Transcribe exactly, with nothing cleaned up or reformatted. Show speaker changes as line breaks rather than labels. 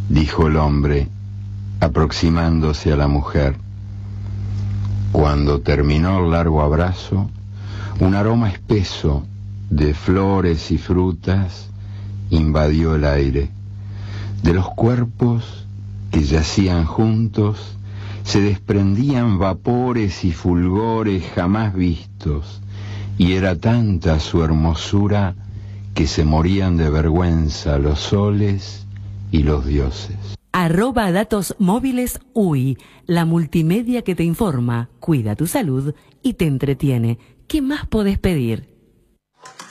dijo el hombre, aproximándose a la mujer. Cuando terminó el largo abrazo, un aroma espeso de flores y frutas invadió el aire. De los cuerpos que yacían juntos se desprendían vapores y fulgores jamás vistos, y era tanta su hermosura que se morían de vergüenza los soles y los dioses.
Arroba datos móviles U I, la multimedia que te informa, cuida tu salud y te entretiene. ¿Qué más podés pedir?